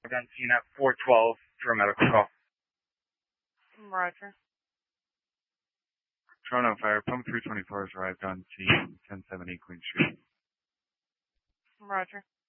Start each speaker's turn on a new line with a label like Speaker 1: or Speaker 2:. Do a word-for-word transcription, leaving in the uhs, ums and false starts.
Speaker 1: I've on scene at four twelve for a medical call.
Speaker 2: Roger.
Speaker 3: Toronto Fire, Pump three twenty-four has arrived on scene, ten seventy Queen Street.
Speaker 2: Roger.